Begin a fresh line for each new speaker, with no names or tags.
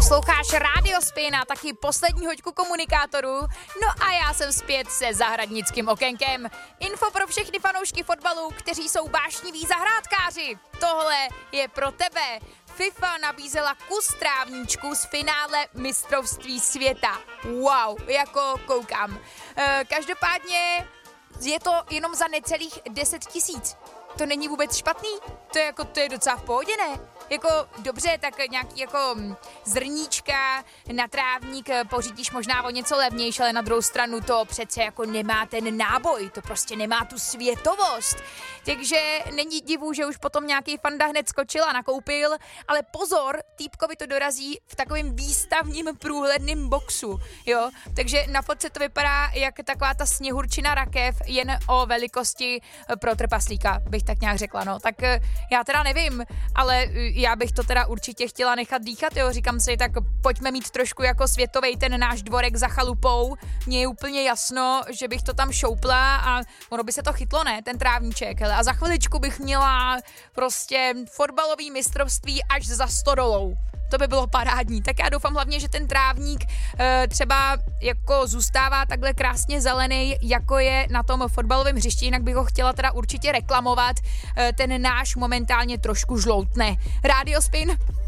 Posloucháš Rádio Spin a taky poslední hoďku komunikátorů. No a já jsem zpět se zahradnickým okénkem. Info pro všechny fanoušky fotbalu, kteří jsou vášniví zahrádkáři. Tohle je pro tebe. FIFA nabízela kus trávníčku z finále mistrovství světa. Wow, jako koukám. Každopádně je to jenom za necelých 10 000. To není vůbec špatný, to je docela v pohodě, ne? Jako dobře, tak nějaký jako zrníčka na trávník pořídíš možná o něco levnější, ale na druhou stranu to přece jako nemá ten náboj, to prostě nemá tu světovost. Takže není divu, že už potom nějaký fanda hned skočil a nakoupil, ale pozor, týpkovi to dorazí v takovém výstavním průhledným boxu, jo? Takže na fotce to vypadá jak taková ta sněhurčina rakev, jen o velikosti pro trpaslíka, bych tak nějak řekla, no. Tak já teda nevím, ale já bych to teda určitě chtěla nechat dýchat, jo, říkám si, tak pojďme mít trošku jako světovej ten náš dvorek za chalupou, mně je úplně jasno, že bych to tam šoupla a ono by se to chytlo, ne, ten trávníček, hele, a za chviličku bych měla prostě fotbalový mistrovství až za 100 $. To by bylo parádní. Tak já doufám hlavně, že ten trávník třeba jako zůstává takhle krásně zelený, jako je na tom fotbalovém hřišti, jinak bych ho chtěla teda určitě reklamovat. Ten náš momentálně trošku žloutne. Rádio Spin.